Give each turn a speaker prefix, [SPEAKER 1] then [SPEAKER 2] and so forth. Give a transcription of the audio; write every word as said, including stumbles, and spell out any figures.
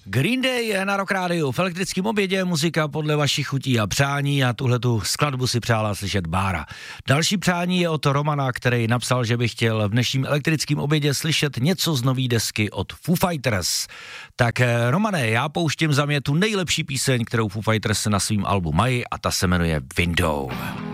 [SPEAKER 1] Green Day je na Rock Rádiu. V elektrickém obědě muzika podle vašich chutí a přání a tuhletu skladbu si přála slyšet Bára. Další přání je od Romana, který napsal, že by chtěl v dnešním elektrickém obědě slyšet něco z nový desky od Foo Fighters. Tak Romane, já pouštím za mě tu nejlepší píseň, kterou Foo Fighters na svým albu mají a ta se jmenuje Window.